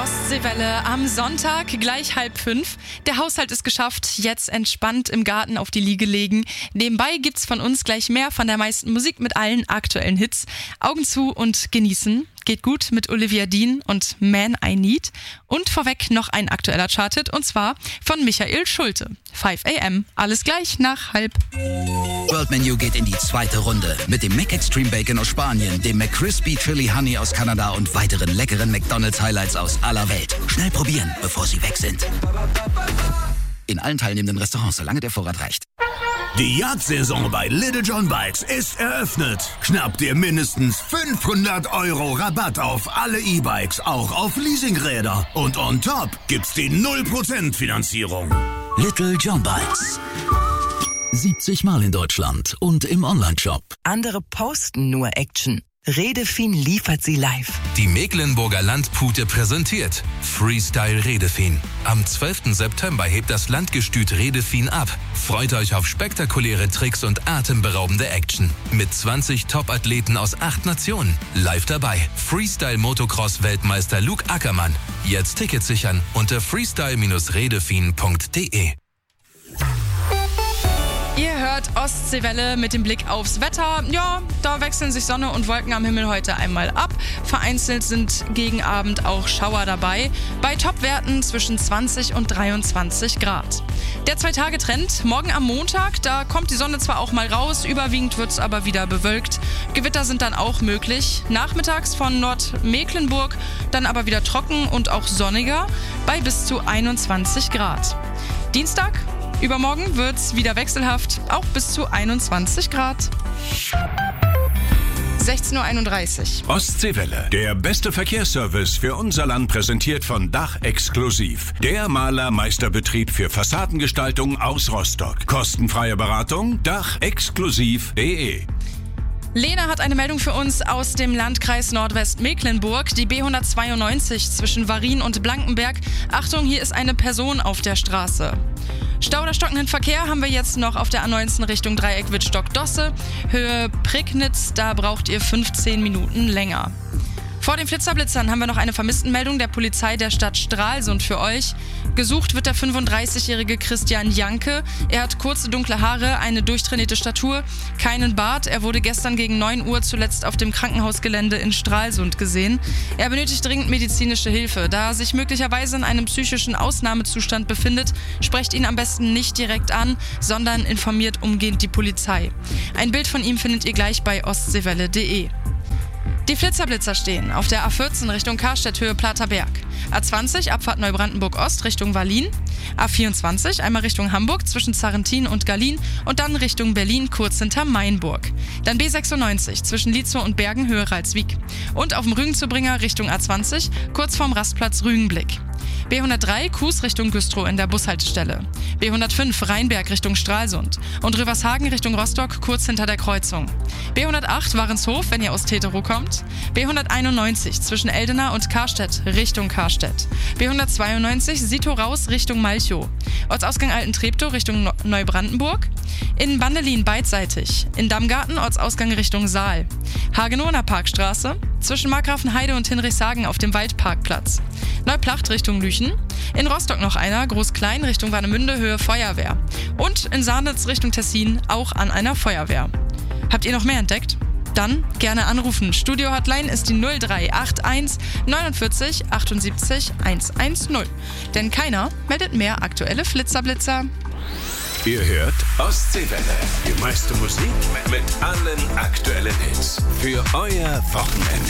Ostseewelle am Sonntag, gleich 4:30. Der Haushalt ist geschafft, jetzt entspannt im Garten auf die Liege legen. Nebenbei gibt's von uns gleich mehr von der meisten Musik mit allen aktuellen Hits. Augen zu und genießen. Geht gut mit Olivia Dean und Man I Need. Und vorweg noch ein aktueller Charthit, und zwar von Michael Schulte. 5 AM. Alles gleich nach 4:30. World Menu geht in die zweite Runde mit dem McExtreme Bacon aus Spanien, dem McCrispy Chili Honey aus Kanada und weiteren leckeren McDonald's Highlights aus aller Welt. Schnell probieren, bevor sie weg sind. In allen teilnehmenden Restaurants, solange der Vorrat reicht. Die Jagdsaison bei Little John Bikes ist eröffnet. Schnapp dir mindestens 500 € Rabatt auf alle E-Bikes, auch auf Leasingräder. Und on top gibt's die 0% Finanzierung. Little John Bikes. 70 Mal in Deutschland und im Onlineshop. Andere posten nur Action. Redefin liefert sie live. Die Mecklenburger Landpute präsentiert Freestyle Redefin. Am 12. September hebt das Landgestüt Redefin ab. Freut euch auf spektakuläre Tricks und atemberaubende Action. Mit 20 Top-Athleten aus 8 Nationen. Live dabei Freestyle-Motocross-Weltmeister Luke Ackermann. Jetzt Tickets sichern unter freestyle-redefin.de. Ihr hört Ostseewelle mit dem Blick aufs Wetter. Ja, da wechseln sich Sonne und Wolken am Himmel heute einmal ab. Vereinzelt sind gegen Abend auch Schauer dabei. Bei Topwerten zwischen 20 und 23 Grad. Der 2-Tage-Trend, morgen am Montag, da kommt die Sonne zwar auch mal raus, überwiegend wird es aber wieder bewölkt. Gewitter sind dann auch möglich. Nachmittags von Nordmecklenburg dann aber wieder trocken und auch sonniger bei bis zu 21 Grad. Dienstag, übermorgen wird's wieder wechselhaft, auch bis zu 21 Grad. 16:31 Uhr. Ostseewelle, der beste Verkehrsservice für unser Land, präsentiert von Dach Exklusiv. Der Malermeisterbetrieb für Fassadengestaltung aus Rostock. Kostenfreie Beratung, dachexklusiv.de. Lena hat eine Meldung für uns aus dem Landkreis Nordwestmecklenburg. Die B192 zwischen Warin und Blankenberg. Achtung, hier ist eine Person auf der Straße. Stau oder stockenden Verkehr haben wir jetzt noch auf der A19 Richtung Dreieck Wittstock-Dosse. Höhe Prignitz, da braucht ihr 15 Minuten länger. Vor den Flitzerblitzern haben wir noch eine Vermisstenmeldung der Polizei der Stadt Stralsund für euch. Gesucht wird der 35-jährige Christian Janke. Er hat kurze dunkle Haare, eine durchtrainierte Statur, keinen Bart. Er wurde gestern gegen 9 Uhr zuletzt auf dem Krankenhausgelände in Stralsund gesehen. Er benötigt dringend medizinische Hilfe. Da er sich möglicherweise in einem psychischen Ausnahmezustand befindet, sprecht ihn am besten nicht direkt an, sondern informiert umgehend die Polizei. Ein Bild von ihm findet ihr gleich bei ostseewelle.de. Die Flitzerblitzer stehen auf der A14 Richtung Karstedt Höhe Platerberg. A20 Abfahrt Neubrandenburg Ost Richtung Wallin. A24 einmal Richtung Hamburg zwischen Zarrentin und Gallin und dann Richtung Berlin kurz hinter Mainburg. Dann B96 zwischen Lietzow und Bergen Höhe Ralswiek. Und auf dem Rügenzubringer Richtung A20 kurz vorm Rastplatz Rügenblick. B103 Kues Richtung Güstrow in der Bushaltestelle. B105 Rheinberg Richtung Stralsund. Und Rövershagen Richtung Rostock kurz hinter der Kreuzung. B108 Warenshof, wenn ihr aus Teterow kommt. B191 zwischen Eldena und Karstedt Richtung Karstedt. B192 Sito raus Richtung Malchow. Ortsausgang Alten-Treptow Richtung Neubrandenburg. In Bandelin beidseitig. In Dammgarten Ortsausgang Richtung Saal. Hagenow in der Parkstraße. Zwischen Markgrafenheide und Hinrichshagen auf dem Waldparkplatz. Neuplacht Richtung Lüchen. In Rostock noch einer, Groß-Klein Richtung Warnemünde Höhe Feuerwehr. Und in Saarnitz Richtung Tessin auch an einer Feuerwehr. Habt ihr noch mehr entdeckt? Dann gerne anrufen. Studio-Hotline ist die 0381 49 78 110. Denn keiner meldet mehr aktuelle Flitzerblitzer. Ihr hört Ostseewelle. Die meiste Musik mit allen aktuellen Hits. Für euer Wochenende.